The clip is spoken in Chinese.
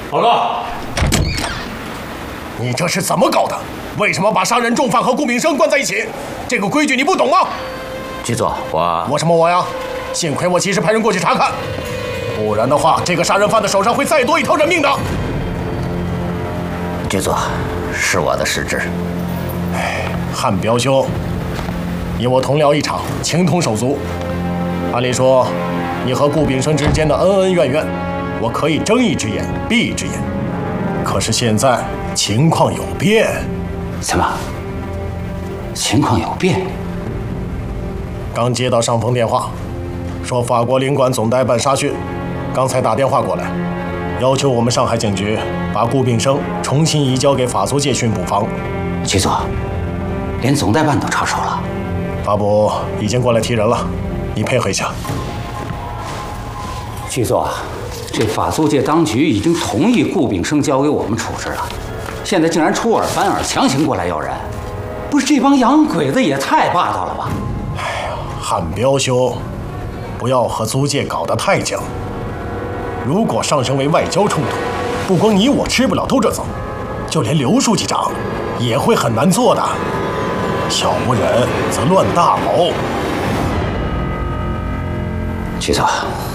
报告， 你这是怎么搞的？为什么把杀人重犯和顾炳生关在一起？这个规矩你不懂吗？ 局座，我什么我呀？幸亏我及时派人过去查看，不然的话，这个杀人犯的手上会再多一条人命的。 局座，是我的失职。 汉彪兄，你我同僚一场，情同手足。按理说，你和顾炳生之间的恩恩怨怨，我可以睁一只眼闭一只眼。可是现在情况有变。 什么？情况有变？ 刚接到上峰电话，说法国领馆总代办沙逊刚才打电话过来，要求我们上海警局把顾炳生重新移交给法租界巡捕房。 局座，连总代办都插手了。 法部已经过来提人了，你配合一下。 局座，这法租界当局已经同意顾炳生交给我们处置了，现在竟然出尔反尔，强行过来要人，不是这帮洋鬼子也太霸道了吧？ 汉彪兄，不要和租界搞得太僵。如果上升为外交冲突，不光你我吃不了兜着走，就连刘书记长也会很难做的。小不忍则乱大谋。 局座，